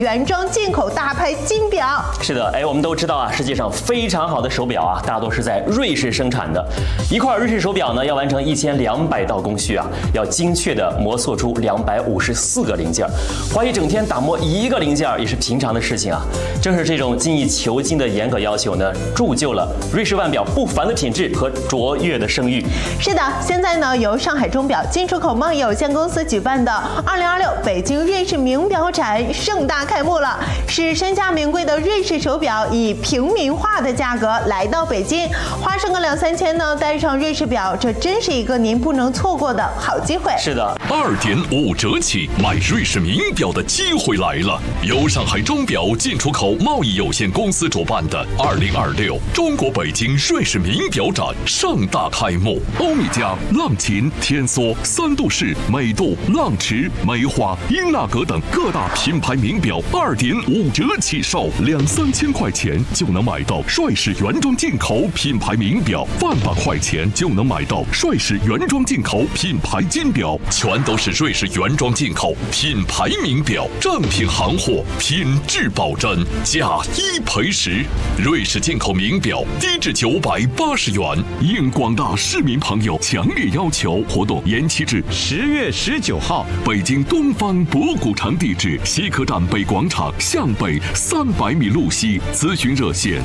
原装进口大牌金表。 是的，我们都知道啊，世界上非常好的手表啊，大多是在瑞士生产的。一块瑞士手表呢，要完成1200道工序啊，要精确的磨塑出254个零件。华谊整天打磨一个零件也是平常的事情啊。正是这种精益求精的严格要求呢，铸就了瑞士腕表不凡的品质和卓越的声誉。 是的，现在呢，由上海钟表进出口贸易有限公司举办的2026北京瑞士名表展盛大开幕了，使身价名贵的瑞士手表以平民化的价格来到北京，花上个2-3千呢，戴上瑞士表，这真是一个您不能错过的好机会。 是的 ，2.5折起买瑞士名表的机会来了！由上海钟表进出口贸易有限公司主办的2026中国北京瑞士名表展盛大开幕，欧米茄、浪琴、天梭、三度式、美度、浪驰、梅花、英纳格等各大品牌名表2.5折起售，2-3千块钱就能买到瑞士原装进口品牌名表，100-200块钱就能买到瑞士原装进口品牌金表，全都是瑞士原装进口品牌名表，正品行货，品质保真，价1赔10。瑞士进口名表低至980元，应广大市民朋友强烈要求，活动延期至 10月19号。 北京东方博古城地址西客站北广场向北300米路西，咨询热线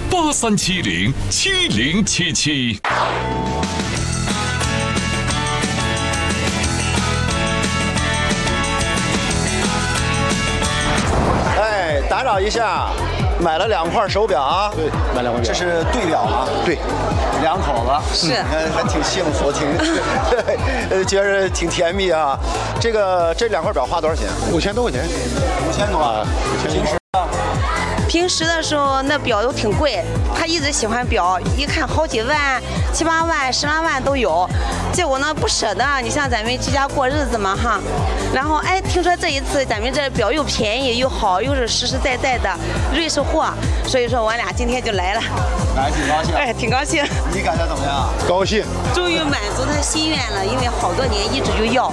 83707077。 打扰一下，买了2块手表啊？ 对，买2块表。 这是对表啊？ 对 ，2口子是， 你看还挺幸福，觉着挺甜蜜啊。这2块表花多少钱 ？5000多块钱。 5000多啊？5000多。 平时的时候那表都挺贵，他一直喜欢表，一看好几万、7-8万、10来万都有，结果呢不舍得。你像咱们居家过日子嘛哈，然后听说这一次咱们这表又便宜又好，又是实实在在的瑞士货，所以说我俩今天就来了。 来挺高兴。 挺高兴。 你感觉怎么样？ 高兴。 终于满足他心愿了，因为好多年一直就要，